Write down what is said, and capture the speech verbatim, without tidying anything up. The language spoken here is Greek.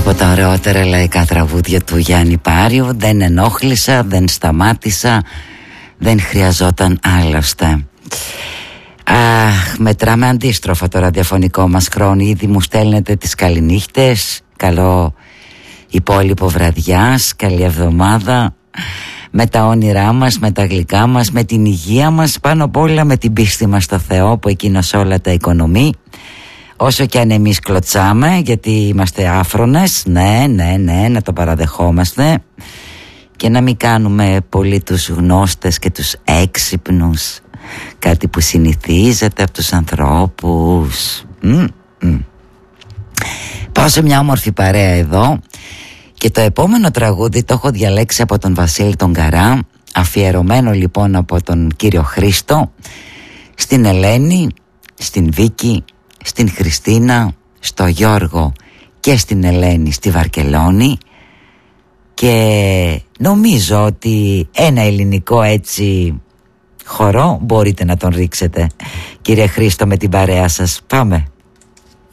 από τα ωραιότερα λαϊκά τραγούδια του Γιάννη Πάριου. Δεν ενόχλησα, δεν σταμάτησα, δεν χρειαζόταν άλλωστε. Αχ, μετράμε αντίστροφα το ραδιοφωνικό μας χρόνο. Ήδη μου στέλνετε τις καληνύχτες. Καλό υπόλοιπο βραδιάς, καλή εβδομάδα. Με τα όνειρά μας, με τα γλυκά μας, με την υγεία μας, πάνω απ' όλα με την πίστη μας στο Θεό που εκείνος όλα τα οικονομεί. Όσο και αν εμείς κλωτσάμε, γιατί είμαστε άφρονες, ναι, ναι, ναι, να το παραδεχόμαστε. Και να μην κάνουμε πολύ τους γνώστες και τους έξυπνους, κάτι που συνηθίζεται από τους ανθρώπους. Mm, mm. Πάω σε μια όμορφη παρέα εδώ. Και το επόμενο τραγούδι το έχω διαλέξει από τον Βασίλη τον Καρά, αφιερωμένο λοιπόν από τον κύριο Χρήστο στην Ελένη, στην Βίκη, στην Χριστίνα, στο Γιώργο και στην Ελένη στη Βαρκελόνη. Και νομίζω ότι ένα ελληνικό έτσι χορό μπορείτε να τον ρίξετε, κύριε Χρήστο, με την παρέα σας. Πάμε.